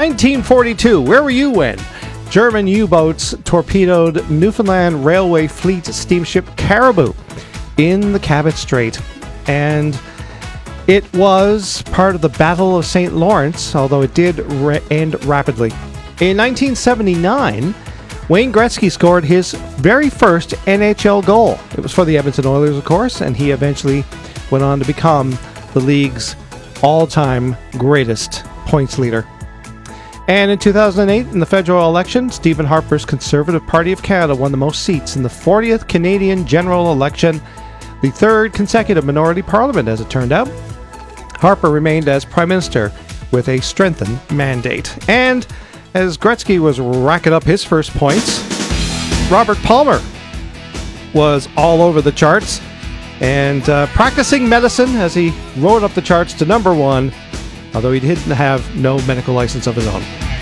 1942, where were you when German U-boats torpedoed Newfoundland Railway Fleet steamship Caribou in the Cabot Strait? And it was part of the Battle of St. Lawrence, although it did end rapidly. In 1979, Wayne Gretzky scored his very first NHL goal. It was for the Edmonton Oilers, of course, and he eventually went on to become the league's all-time greatest points leader. And in 2008, in the federal election, Stephen Harper's Conservative Party of Canada won the most seats in the 40th Canadian general election, the third consecutive minority parliament, as it turned out. Harper remained as Prime Minister with a strengthened mandate. And as Gretzky was racking up his first points, Robert Palmer was all over the charts and practicing medicine as he rode up the charts to number one, although he didn't have no medical license of his own.